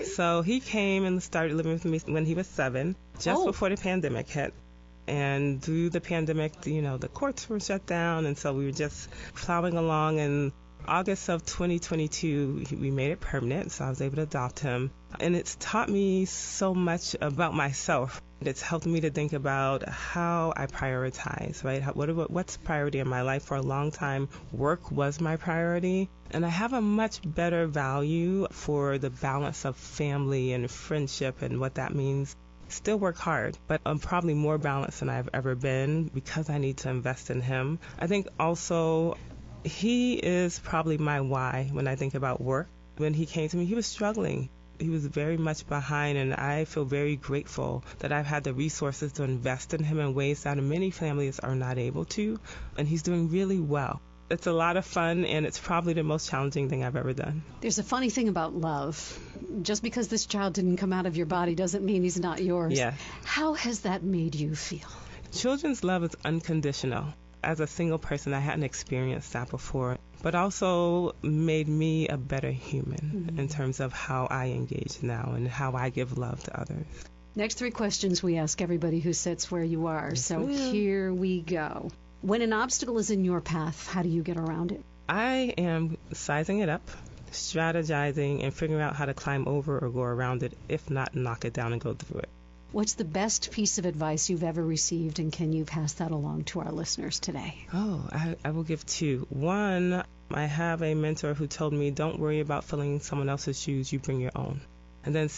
So he came and started living with me when he was 7, just before the pandemic hit. And through the pandemic, the courts were shut down, and so we were just plowing along. And August of 2022, we made it permanent, so I was able to adopt him. And it's taught me so much about myself. It's helped me to think about how I prioritize, right? What's priority in my life? For a long time, work was my priority. And I have a much better value for the balance of family and friendship and what that means. Still work hard, but I'm probably more balanced than I've ever been because I need to invest in him. I think also he is probably my why when I think about work. When he came to me, he was struggling. He was very much behind, and I feel very grateful that I've had the resources to invest in him in ways that many families are not able to, and he's doing really well. It's a lot of fun, and it's probably the most challenging thing I've ever done. There's a funny thing about love. Just because this child didn't come out of your body doesn't mean he's not yours. Yeah. How has that made you feel? Children's love is unconditional. As a single person, I hadn't experienced that before, but also made me a better human in terms of how I engage now and how I give love to others. Next 3 questions we ask everybody who sits where you are. So here we go. When an obstacle is in your path, how do you get around it? I am sizing it up, strategizing, and figuring out how to climb over or go around it, if not knock it down and go through it. What's the best piece of advice you've ever received, and can you pass that along to our listeners today? I will give 2. One, I have a mentor who told me, don't worry about filling someone else's shoes, you bring your own. And then